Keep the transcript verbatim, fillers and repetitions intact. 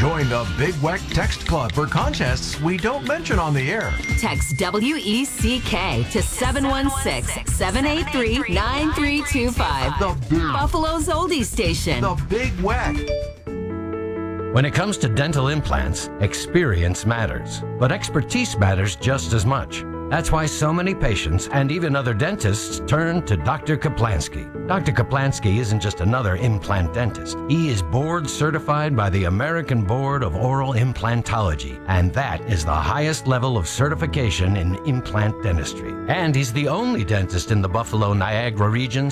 Join the Big Weck Text Club for contests we don't mention on the air. Text W E C K to seven one six, seven eight three, nine three two five. The Big, Buffalo's Oldie Station. the Big Weck. When it comes to dental implants, experience matters, but expertise matters just as much. That's why so many patients and even other dentists turn to Doctor Kaplansky. Doctor Kaplansky isn't just another implant dentist. He is board certified by the American Board of Oral Implantology, and that is the highest level of certification in implant dentistry. And he's the only dentist in the Buffalo Niagara region